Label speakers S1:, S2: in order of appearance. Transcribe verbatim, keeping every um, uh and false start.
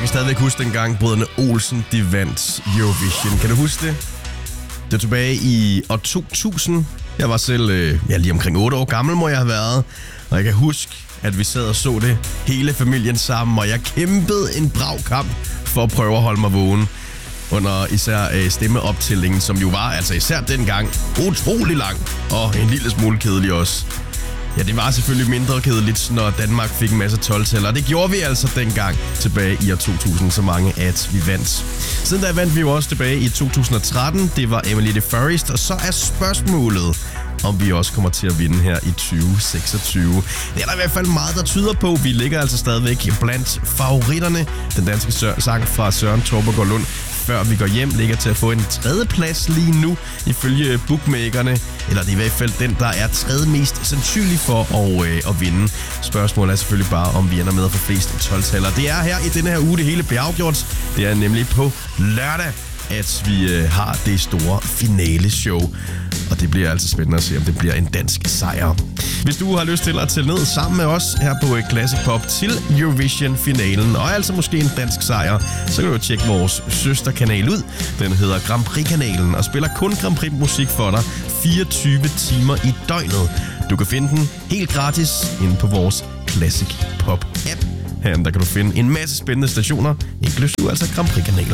S1: kan stadigvæk huske dengang brødrene Olsen, de vandt Eurovision. Kan du huske det? Det var tilbage i år to tusind. Jeg var selv øh, ja, lige omkring otte år gammel, må jeg have været. Og jeg kan huske, at vi sad og så det hele familien sammen, og jeg kæmpede en brav kamp for at prøve at holde mig vågen under især øh, stemmeoptællingen, som jo var altså især dengang utrolig lang og en lille smule kedelig også. Ja, det var selvfølgelig mindre kedeligt, når Danmark fik en masse tolv-tæller. Det gjorde vi altså dengang tilbage i år to tusind, så mange at vi vandt. Siden da vandt vi jo også tilbage i to tusind og tretten. Det var Emily the Forest, og så er spørgsmålet, om vi også kommer til at vinde her i tyve seksogtyve. Det er der i hvert fald meget, der tyder på. Vi ligger altså stadigvæk blandt favoritterne. Den danske sang fra Søren Torborg Lund, Før vi går hjem, ligger til at få en tredje plads lige nu, ifølge bookmakerne. Eller det er i hvert fald den, der er tredje mest sandsynlig for at, øh, at vinde. Spørgsmålet er selvfølgelig bare, om vi ender med at få flest tolv-taller. Det er her i denne her uge, det hele bliver afgjort. Det er nemlig på lørdag, at vi øh, har det store finale-show. Og det bliver altså spændende at se, om det bliver en dansk sejr. Hvis du har lyst til at tælle ned sammen med os her på Classic Pop til Eurovision-finalen, og altså måske en dansk sejr, så kan du tjekke vores søsterkanal ud. Den hedder Grand Prix-kanalen og spiller kun Grand Prix-musik for dig fireogtyve timer i døgnet. Du kan finde den helt gratis inde på vores Classic Pop-app. Her der kan du finde en masse spændende stationer, inklusive altså Grand Prix-kanalen.